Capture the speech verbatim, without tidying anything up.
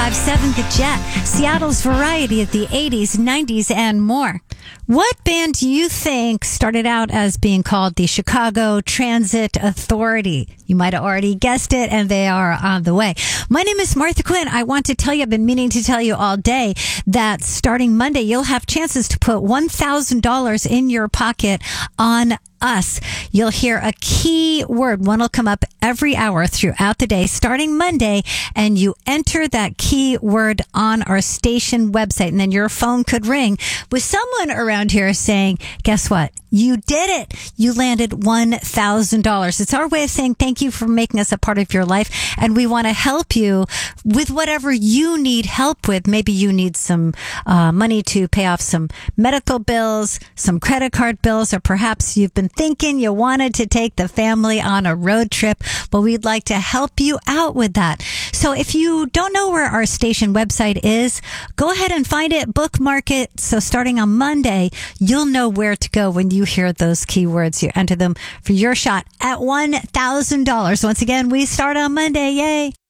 five seven The Jet, Seattle's variety of the eighties, nineties, and more. What band do you think started out as being called the Chicago Transit Authority? You might have already guessed it, and they are on the way. My name is Martha Quinn. I want to tell you, I've been meaning to tell you all day, that starting Monday, you'll have chances to put one thousand dollars in your pocket on us. You'll hear a key word. One will come up every hour throughout the day, starting Monday, and you enter that key word on our station website, and then your phone could ring with someone around here saying, guess what? You did it. You landed one thousand dollars. It's our way of saying thank you for making us a part of your life, and we want to help you with whatever you need help with. Maybe you need some uh, money to pay off some medical bills, some credit card bills, or perhaps you've been thinking you wanted to take the family on a road trip. Well, we'd like to help you out with that. So if you don't know where our station website is, go ahead and find it, bookmark it. So starting on Monday, you'll know where to go when you hear those keywords. You enter them for your shot at one thousand dollars. Once again, we start on Monday. Yay.